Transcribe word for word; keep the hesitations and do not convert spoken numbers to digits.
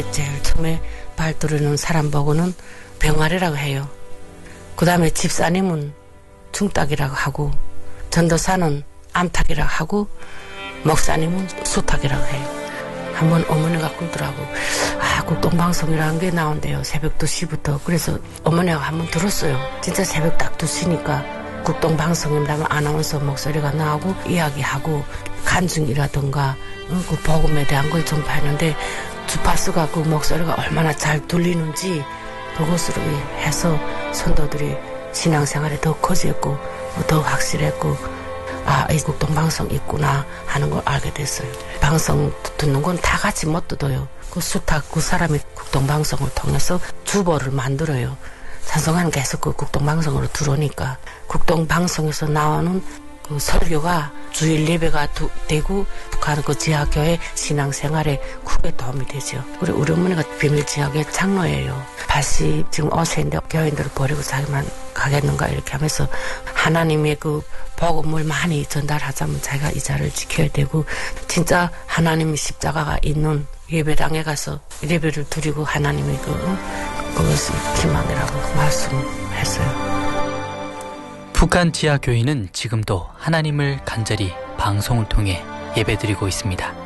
예배당에 제일 처음에 발들이는 사람 보고는 병아리라고 해요. 그 다음에 집사님은 중딱이라고 하고, 전도사는 암탉이라고 하고, 목사님은 수탉이라고 해요. 한번 어머니가 꿀더라고. 아, 국동방송이라는 게 나온대요. 새벽 두 시부터. 그래서 어머니가 한번 들었어요. 진짜 새벽 딱 두 시니까 국동방송이라면 아나운서 목소리가 나오고 이야기하고 간증이라든가 그 복음에 대한 걸 전파하는데 주파수가 그 목소리가 얼마나 잘 들리는지 그것으로 해서 선도들이 신앙생활에 더 커졌고 더 확실했고, 아, 이 국동방송 있구나 하는 걸 알게 됐어요. 방송 듣는 건 다 같이 못 듣어요. 그 수탉 그 사람이 국동방송을 통해서 주보를 만들어요. 찬송가는 계속 그 국동방송으로 들어오니까 국동방송에서 나오는 그 설교가 주일 예배가 두, 되고 북한 그 지하교회 신앙생활에 크게 도움이 되죠. 그리고 우리 어머니가 비밀지하교회 장로예요. 팔십 지금 오 세인데 교인들을 버리고 자기만 가겠는가 이렇게 하면서 하나님의 그 복음을 많이 전달하자면 자기가 이 자를 지켜야 되고, 진짜 하나님의 십자가가 있는 예배당에 가서 예배를 드리고 하나님의 그 그것이 희망이라고 말씀했어요. 북한 지하교회는 지금도 하나님을 간절히 방송을 통해 예배드리고 있습니다.